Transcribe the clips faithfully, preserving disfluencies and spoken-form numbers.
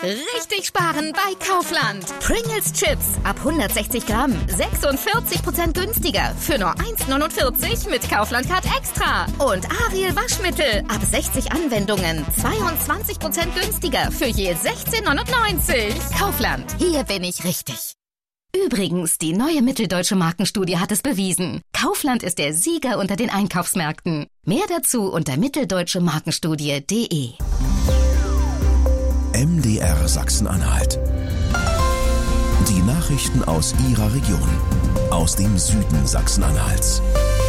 Richtig sparen bei Kaufland. Pringles Chips ab hundertsechzig Gramm, sechsundvierzig Prozent günstiger für nur eins neunundvierzig mit Kaufland Card Extra. Und Ariel Waschmittel ab sechzig Anwendungen, zweiundzwanzig Prozent günstiger für je sechzehn neunundneunzig. Kaufland, hier bin ich richtig. Übrigens, die neue Mitteldeutsche Markenstudie hat es bewiesen. Kaufland ist der Sieger unter den Einkaufsmärkten. Mehr dazu unter mitteldeutsche markenstudie punkt de. M D R Sachsen-Anhalt. Die Nachrichten aus Ihrer Region, aus dem Süden Sachsen-Anhalts.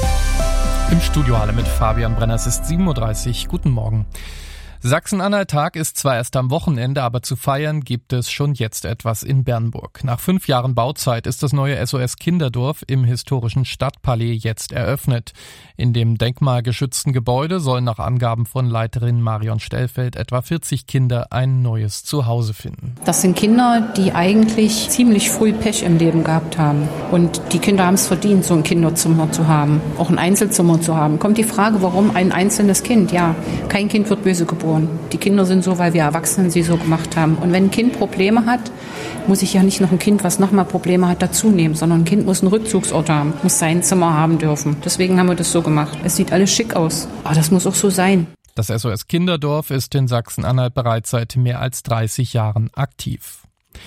Im Studio alle mit Fabian Brenner. Es ist sieben Uhr dreißig. Guten Morgen. Sachsen-Anhalt-Tag ist zwar erst am Wochenende, aber zu feiern gibt es schon jetzt etwas in Bernburg. Nach fünf Jahren Bauzeit ist das neue S O S Kinderdorf im historischen Stadtpalais jetzt eröffnet. In dem denkmalgeschützten Gebäude sollen nach Angaben von Leiterin Marion Stellfeld etwa vierzig Kinder ein neues Zuhause finden. Das sind Kinder, die eigentlich ziemlich früh Pech im Leben gehabt haben. Und die Kinder haben es verdient, so ein Kinderzimmer zu haben, auch ein Einzelzimmer zu haben. Kommt die Frage, warum ein einzelnes Kind? Ja, kein Kind wird böse geboren. Die Kinder sind so, weil wir Erwachsenen sie so gemacht haben. Und wenn ein Kind Probleme hat, muss ich ja nicht noch ein Kind, was nochmal Probleme hat, dazu nehmen, sondern ein Kind muss einen Rückzugsort haben, muss sein Zimmer haben dürfen. Deswegen haben wir das so gemacht. Es sieht alles schick aus, aber das muss auch so sein. Das S O S Kinderdorf ist in Sachsen-Anhalt bereits seit mehr als dreißig Jahren aktiv.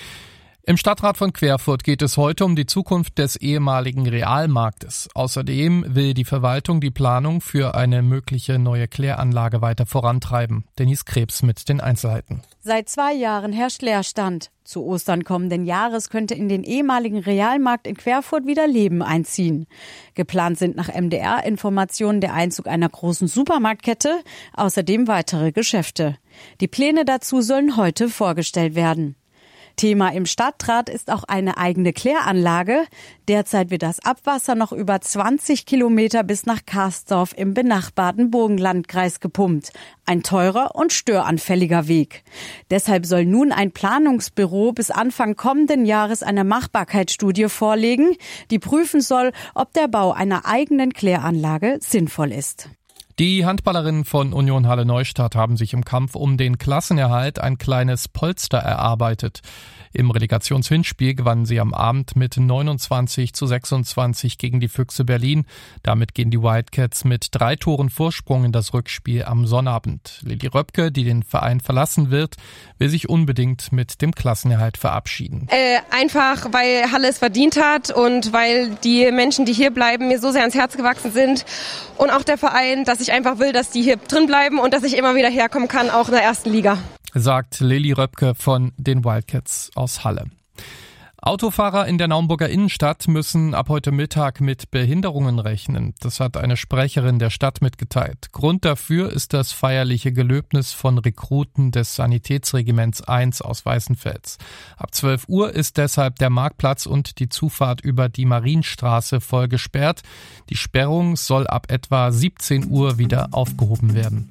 Im Stadtrat von Querfurt geht es heute um die Zukunft des ehemaligen Realmarktes. Außerdem will die Verwaltung die Planung für eine mögliche neue Kläranlage weiter vorantreiben. Denise Krebs mit den Einzelheiten. Seit zwei Jahren herrscht Leerstand. Zu Ostern kommenden Jahres könnte in den ehemaligen Realmarkt in Querfurt wieder Leben einziehen. Geplant sind nach M D R-Informationen der Einzug einer großen Supermarktkette, außerdem weitere Geschäfte. Die Pläne dazu sollen heute vorgestellt werden. Thema im Stadtrat ist auch eine eigene Kläranlage. Derzeit wird das Abwasser noch über zwanzig Kilometer bis nach Karsdorf im benachbarten Burgenlandkreis gepumpt. Ein teurer und störanfälliger Weg. Deshalb soll nun ein Planungsbüro bis Anfang kommenden Jahres eine Machbarkeitsstudie vorlegen, die prüfen soll, ob der Bau einer eigenen Kläranlage sinnvoll ist. Die Handballerinnen von Union Halle Neustadt haben sich im Kampf um den Klassenerhalt ein kleines Polster erarbeitet. Im Relegationshinspiel gewannen sie am Abend mit neunundzwanzig zu sechsundzwanzig gegen die Füchse Berlin. Damit gehen die Wildcats mit drei Toren Vorsprung in das Rückspiel am Sonnabend. Lilly Röpke, die den Verein verlassen wird, will sich unbedingt mit dem Klassenerhalt verabschieden. Äh, einfach, weil Halle es verdient hat und weil die Menschen, die hier bleiben, mir so sehr ans Herz gewachsen sind. Und auch der Verein, dass ich einfach will, dass die hier drin bleiben und dass ich immer wieder herkommen kann, auch in der ersten Liga. Sagt Lilly Röpke von den Wildcats aus Halle. Autofahrer in der Naumburger Innenstadt müssen ab heute Mittag mit Behinderungen rechnen. Das hat eine Sprecherin der Stadt mitgeteilt. Grund dafür ist das feierliche Gelöbnis von Rekruten des Sanitätsregiments eins aus Weißenfels. Ab zwölf Uhr ist deshalb der Marktplatz und die Zufahrt über die Marienstraße voll gesperrt. Die Sperrung soll ab etwa siebzehn Uhr wieder aufgehoben werden.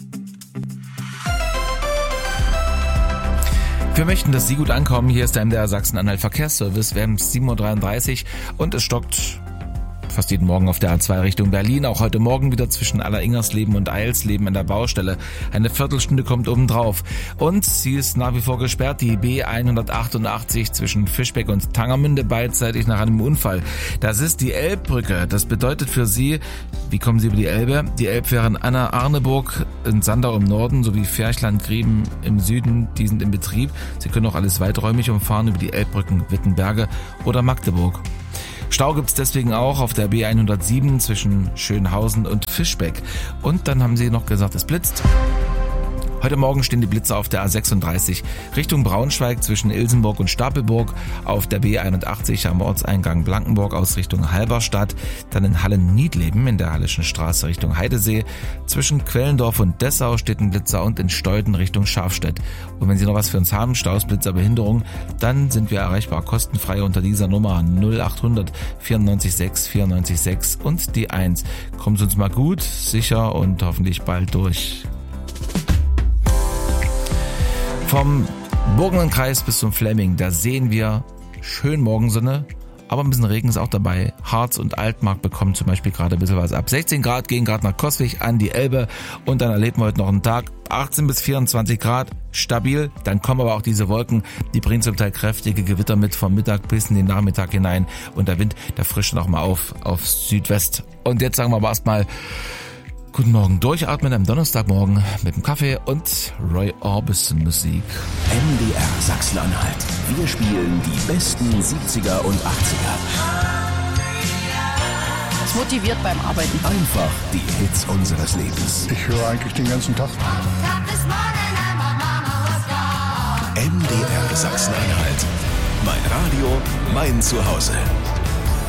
Wir möchten, dass Sie gut ankommen. Hier ist der M D R Sachsen-Anhalt Verkehrsservice. Wir haben sieben Uhr dreiunddreißig und es stockt fast jeden Morgen auf der A zwei Richtung Berlin. Auch heute Morgen wieder zwischen Alleringersleben und Eilsleben an der Baustelle. Eine Viertelstunde kommt obendrauf. Und sie ist nach wie vor gesperrt, die B hundertachtundachtzig zwischen Fischbeck und Tangermünde, beidseitig nach einem Unfall. Das ist die Elbbrücke. Das bedeutet für Sie, wie kommen Sie über die Elbe? Die Elbfähren in Anna-Arneburg, in Sandau im Norden sowie Ferchland-Grieben im Süden, die sind in Betrieb. Sie können auch alles weiträumig umfahren über die Elbbrücken Wittenberge oder Magdeburg. Stau gibt's deswegen auch auf der B hundertsieben zwischen Schönhausen und Fischbeck. Und dann haben sie noch gesagt, es blitzt. Heute Morgen stehen die Blitze auf der A sechsunddreißig Richtung Braunschweig zwischen Ilsenburg und Stapelburg, auf der B einundachtzig am Ortseingang Blankenburg aus Richtung Halberstadt, dann in Halle-Niedleben in der Hallischen Straße Richtung Heidesee, zwischen Quellendorf und Dessau steht ein Blitzer und in Steuden Richtung Scharfstedt. Und wenn Sie noch was für uns haben, Staus, Blitzer, Behinderung, dann sind wir erreichbar kostenfrei unter dieser Nummer null achthundert vierundneunzig sechs vierundneunzig sechs und die eins. Kommen Sie uns mal gut, sicher und hoffentlich bald durch. Vom Burgenlandkreis bis zum Flemming, da sehen wir schön Morgensonne, aber ein bisschen Regen ist auch dabei. Harz und Altmark bekommen zum Beispiel gerade ein bisschen was ab. sechzehn Grad gehen gerade nach Coswig an die Elbe und dann erleben wir heute noch einen Tag. achtzehn bis vierundzwanzig Grad, stabil. Dann kommen aber auch diese Wolken, die bringen zum Teil kräftige Gewitter mit vom Mittag bis in den Nachmittag hinein. Und der Wind, der frischt noch mal auf, auf Südwest. Und jetzt sagen wir aber erstmal guten Morgen, durchatmen am Donnerstagmorgen mit dem Kaffee und Roy Orbison Musik. M D R Sachsen-Anhalt. Wir spielen die besten siebziger und achtziger. Das motiviert beim Arbeiten. Einfach die Hits unseres Lebens. Ich höre eigentlich den ganzen Tag. M D R Sachsen-Anhalt. Mein Radio, mein Zuhause.